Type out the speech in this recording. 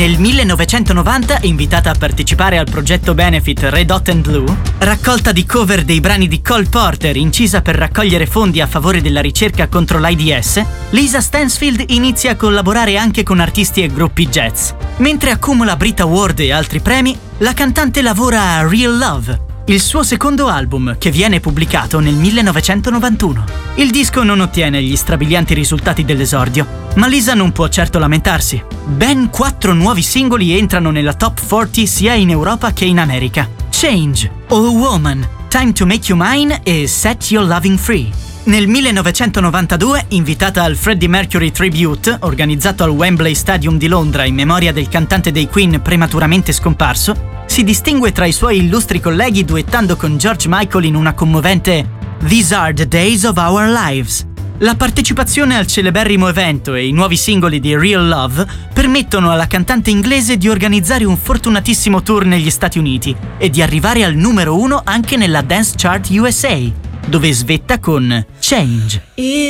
Nel 1990, invitata a partecipare al progetto benefit Red Hot and Blue, raccolta di cover dei brani di Cole Porter incisa per raccogliere fondi a favore della ricerca contro l'AIDS, Lisa Stansfield inizia a collaborare anche con artisti e gruppi jazz. Mentre accumula Brit Award e altri premi, la cantante lavora a Real Love, il suo secondo album, che viene pubblicato nel 1991. Il disco non ottiene gli strabilianti risultati dell'esordio, ma Lisa non può certo lamentarsi. Ben 4 nuovi singoli entrano nella top 40 sia in Europa che in America: Change, Oh Woman, Time to Make You Mine e Set Your Loving Free. Nel 1992, invitata al Freddie Mercury Tribute, organizzato al Wembley Stadium di Londra in memoria del cantante dei Queen prematuramente scomparso, si distingue tra i suoi illustri colleghi duettando con George Michael in una commovente These Are the Days of Our Lives. La partecipazione al celeberrimo evento e i nuovi singoli di Real Love permettono alla cantante inglese di organizzare un fortunatissimo tour negli Stati Uniti e di arrivare al numero 1 anche nella Dance Chart USA, dove svetta con Change.